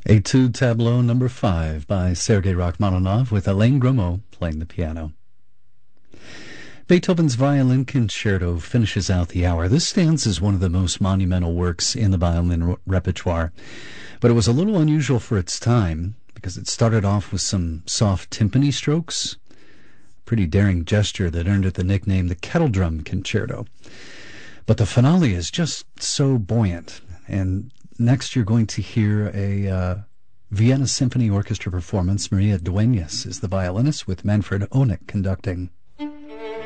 Etude Tableau number 5 by Sergei Rachmaninoff with Alain Grimaud playing the piano. Beethoven's Violin Concerto finishes out the hour. This stands as one of the most monumental works in the violin repertoire, but it was a little unusual for its time because it started off with some soft timpani strokes, a pretty daring gesture that earned it the nickname the Kettle Drum Concerto. But the finale is just so buoyant, and next you're going to hear a Vienna Symphony Orchestra performance. Maria Dueñas is the violinist with Manfred Honeck conducting.